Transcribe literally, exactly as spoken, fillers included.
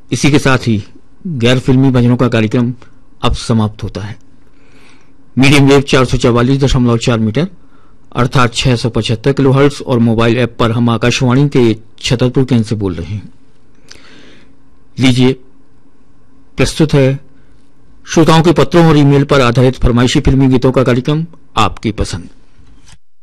इसी के साथ ही गैर फिल्मी भजनों का कार्यक्रम अब समाप्त होता है। मीडियम वेव चार सौ चवालीस दशमलव चार मीटर अर्थात छह सौ पचहत्तर किलो हर्ट्ज और मोबाइल ऐप पर हम आकाशवाणी के छतरपुर केंद्र से बोल रहे हैं। लीजिए प्रस्तुत है श्रोताओं के पत्रों और ईमेल पर आधारित फरमाइशी फिल्मी गीतों का कार्यक्रम आपकी पसंद।